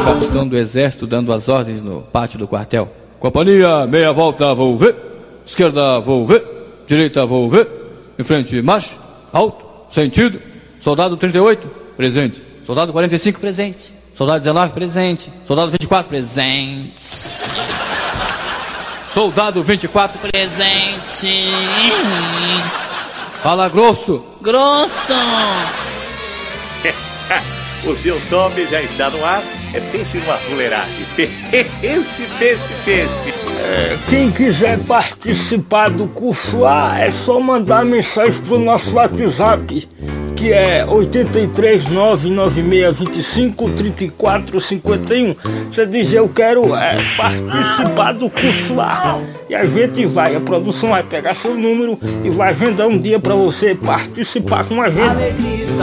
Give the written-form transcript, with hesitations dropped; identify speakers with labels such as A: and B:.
A: Capitão do exército dando as ordens no pátio do quartel. Companhia, meia volta, vou ver. Esquerda, vou ver. Direita, vou ver. Em frente, marcha. Alto, sentido. Soldado 38, presente. Soldado 45, presente. Soldado 19, presente. Soldado 24, presente. Soldado 24, presente. Fala grosso.
B: Grosso.
C: O seu Tommy já está no ar. Pense numa fuleiragem. Pense.
D: Quem quiser participar do curso A, é só mandar mensagem pro nosso WhatsApp, que é 83996253451. Você diz: eu quero participar do curso A, e a gente vai, a produção vai pegar seu número e vai agendar um dia pra você participar com a gente.